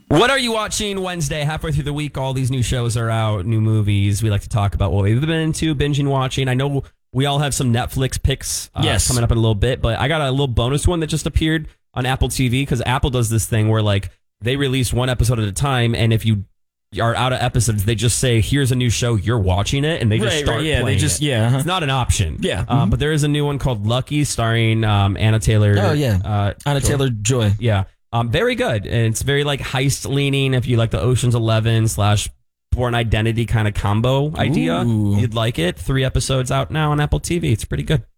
What are you watching Wednesday? Halfway through the week, all these new shows are out, new movies. We like to talk about what we've been into, binging, watching. I know we all have some Netflix picks coming up in a little bit, but I got a little bonus one that just appeared on Apple TV because Apple does this thing where like they release one episode at a time, and if you are out of episodes, they just say, "Here's a new show, you're watching it," and they just start playing it. It's not an option. But there is a new one called Lucky, starring Anna Taylor. Anna Taylor-Joy. Yeah. Very good, and it's very like heist leaning. If you like the Ocean's 11 / Born Identity kind of combo idea, you'd like it. 3 episodes out now on Apple TV. It's pretty good.